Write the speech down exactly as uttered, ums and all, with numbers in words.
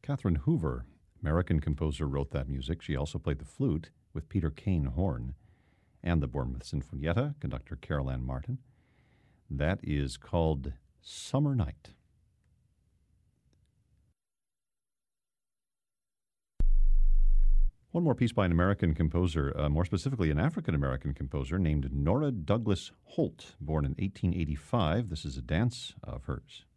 Catherine Hoover, American composer, wrote that music. She also played the flute with Peter Kane horn and the Bournemouth Sinfonietta, conductor Carol Ann Martin. That is called Summer Night. One more piece by an American composer, uh, more specifically an African-American composer named Nora Douglas Holt, born in eighteen eighty-five. This is a dance of hers.